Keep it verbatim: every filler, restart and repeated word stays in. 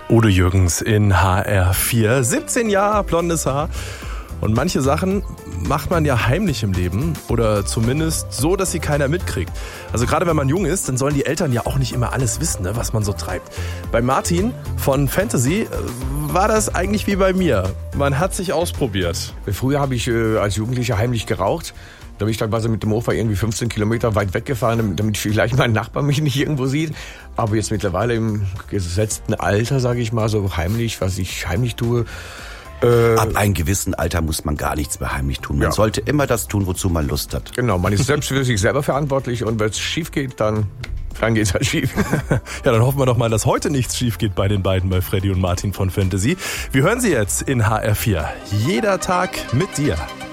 Udo Jürgens in H R vier. siebzehn Jahre, blondes Haar. Und manche Sachen macht man ja heimlich im Leben oder zumindest so, dass sie keiner mitkriegt. Also gerade wenn man jung ist, dann sollen die Eltern ja auch nicht immer alles wissen, ne, was man so treibt. Bei Martin von Fantasy war das eigentlich wie bei mir. Man hat sich ausprobiert. Früher habe ich äh, als Jugendlicher heimlich geraucht. Da bin ich teilweise mit dem Mofa irgendwie fünfzehn Kilometer weit weggefahren, damit vielleicht mein Nachbar mich nicht irgendwo sieht. Aber jetzt mittlerweile im gesetzten Alter, sage ich mal, so heimlich, was ich heimlich tue. Äh, Ab einem gewissen Alter muss man gar nichts mehr heimlich tun. Man ja. sollte immer das tun, wozu man Lust hat. Genau, man ist selbst für sich selber verantwortlich und wenn es schief geht, dann... Dann geht's halt schief. Ja, dann hoffen wir doch mal, dass heute nichts schief geht bei den beiden, bei Freddy und Martin von Fantasy. Wir hören sie jetzt in H R vier. Jeder Tag mit dir.